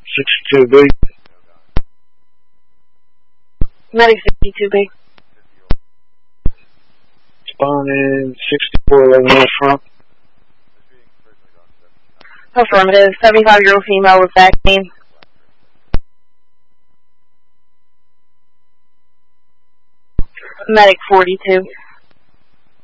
62B. Medic 52B. Responding 6411 North Front. Affirmative. 75-year-old female with back pain. Medic 42.